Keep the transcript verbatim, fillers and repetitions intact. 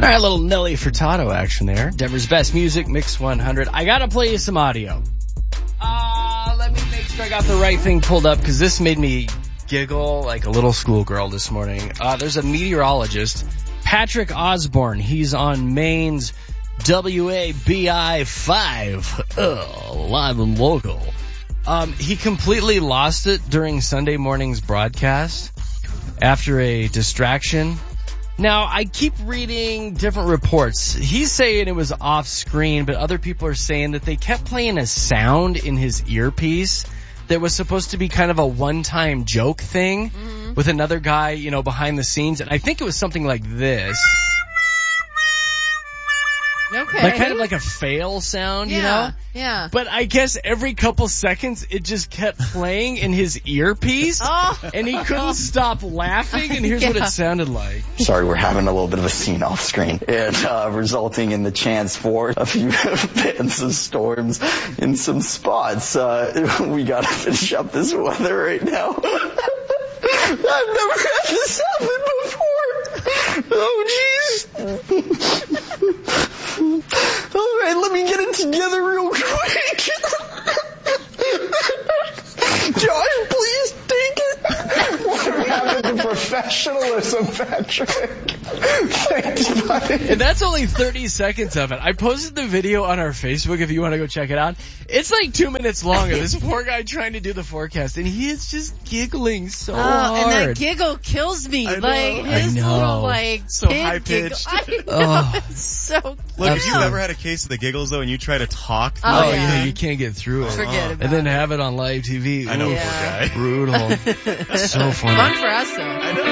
All right, a little Nelly Furtado action there. Denver's best music, Mix one hundred. I gotta play you some audio. Uh, let me make sure I got the right thing pulled up, because this made me giggle like a little schoolgirl this morning. Uh, there's a meteorologist, Patrick Osborne. He's on Maine's W A B I five, uh, live and local. Um, he completely lost it during Sunday morning's broadcast after a distraction. Now, I keep reading different reports. He's saying it was off screen, but other people are saying that they kept playing a sound in his earpiece that was supposed to be kind of a one-time joke thing mm-hmm. with another guy, you know, behind the scenes. And I think it was something like this. Okay. Like kind of like a fail sound, yeah, you know? Yeah. But I guess every couple seconds it just kept playing in his earpiece. Oh. And he couldn't stop laughing, and here's yeah. what it sounded like. Sorry, we're having a little bit of a scene off screen. And uh, resulting in the chance for a few fans of storms in some spots. Uh, we gotta finish up this weather right now. I've never had this happen before. Oh, jeez. All right, let me get it together real quick. Josh, please take it. What happened to professionalism, Patrick? Thanks, buddy. And that's only thirty seconds of it. I posted the video on our Facebook if you want to go check it out. It's like two minutes long of this poor guy trying to do the forecast, and he is just giggling so oh, hard. And that giggle kills me. I know. Like his I know. little like So kid high pitched. giggle. I know, Oh. it's so cute. Look, if you've ever had a case of the giggles though, and you try to talk, Oh, Oh, yeah. yeah, you can't get through it. Forget about And then it. have it on live T V. I know, Yeah. poor guy. Brutal. So funny. Fun for us though. I know.